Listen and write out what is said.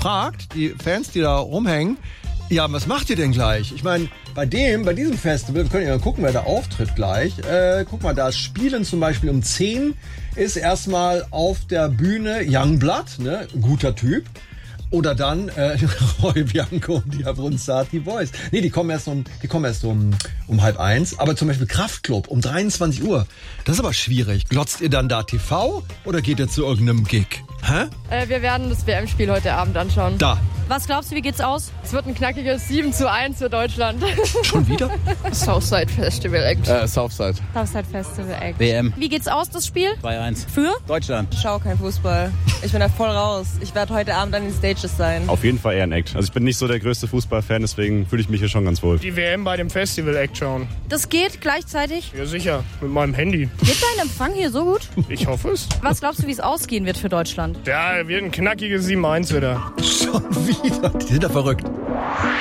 gefragt, die Fans, die da rumhängen, ja, was macht ihr denn gleich? Ich meine, bei diesem Festival, wir können ja mal gucken, wer da auftritt gleich. Guck mal, da Spielen zum Beispiel um 10 ist erstmal auf der Bühne Youngblood, ne, guter Typ. Oder dann Roy Bianco und die Abronzati Boys. Nee, die kommen erst um 12:30. Aber zum Beispiel Kraftklub um 23 Uhr. Das ist aber schwierig. Glotzt ihr dann da TV oder geht ihr zu irgendeinem Gig? Hä? Wir werden das WM-Spiel heute Abend anschauen. Da. Was glaubst du, wie geht's aus? Es wird ein knackiges 7:1 für Deutschland. Schon wieder? Southside Festival Act. Southside. Southside Festival Act. WM. Wie geht's aus, das Spiel? 2-1. Für? Deutschland. Ich schaue kein Fußball. Ich bin da voll raus. Ich werde heute Abend an den Stages sein. Auf jeden Fall eher ein Act. Also ich bin nicht so der größte Fußballfan, deswegen fühle ich mich hier schon ganz wohl. Die WM bei dem Festival Act schauen. Das geht gleichzeitig? Ja sicher, mit meinem Handy. Geht dein Empfang hier so gut? Ich hoffe es. Was glaubst du, wie es ausgehen wird für Deutschland? Ja, wird ein knackiges 7:1 wieder. Schon wieder. Die sind da verrückt.